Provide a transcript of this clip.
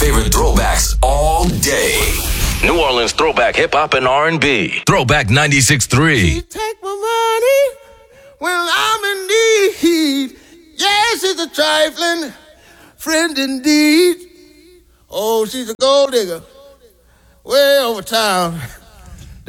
Favorite throwbacks all day. New Orleans throwback hip hop and R&B. Throwback 96.3. You take my money when I'm in need. Yes, it's a trifling friend indeed. Oh, she's a gold digger way over town.